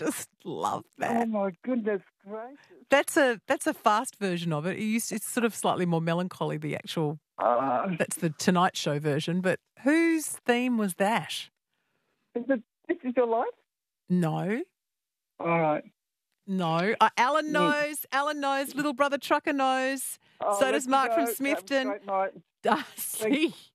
just love Oh that. my goodness gracious! That's a fast version of it. It's sort of slightly more melancholy, the actual. Uh, That's the Tonight Show version. But whose theme was that? This is your life? No. All right. No. Alan knows. Alan knows. Little brother Trucker knows. Oh, So let does you Mark go. from Have a Smithton. great night. See,